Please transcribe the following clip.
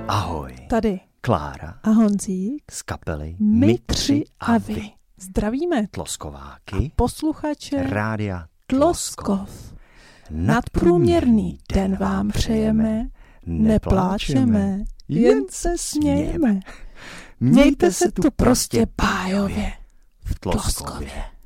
Ahoj. Tady Klára a Honzík z kapely My tři a vy. Zdravíme Tloskováky posluchače Rádia Tloskov. Nadprůměrný den vám přejeme, nepláčeme, jen se smějeme. Mějte se tu prostě bájově v Tloskově.